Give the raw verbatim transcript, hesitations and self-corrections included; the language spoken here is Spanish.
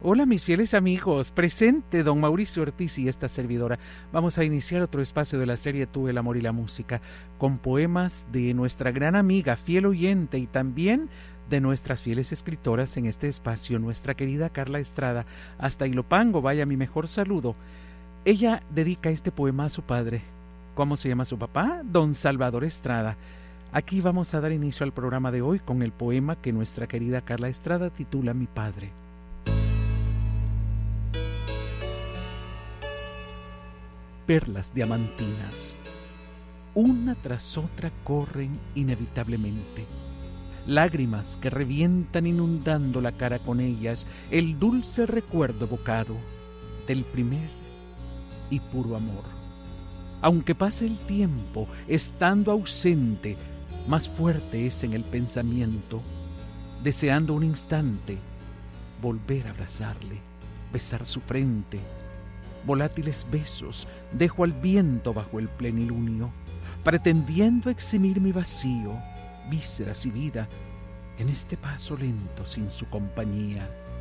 Hola mis fieles amigos, presente don Mauricio Ortiz y esta servidora. Vamos a iniciar otro espacio de la serie Tú, el amor y la música, con poemas de nuestra gran amiga, fiel oyente y también de nuestras fieles escritoras en este espacio, nuestra querida Carla Estrada, hasta Ilopango, vaya mi mejor saludo. Ella dedica este poema a su padre. ¿Cómo se llama su papá? Don Salvador Estrada. Aquí vamos a dar inicio al programa de hoy con el poema que nuestra querida Carla Estrada titula Mi Padre. Perlas diamantinas, una tras otra corren inevitablemente, lágrimas que revientan inundando la cara con ellas, el dulce recuerdo evocado del primer y puro amor. Aunque pase el tiempo, estando ausente, más fuerte es en el pensamiento, deseando un instante volver a abrazarle, besar su frente. Volátiles besos dejo al viento bajo el plenilunio, pretendiendo eximir mi vacío, vísceras y vida, en este paso lento sin su compañía.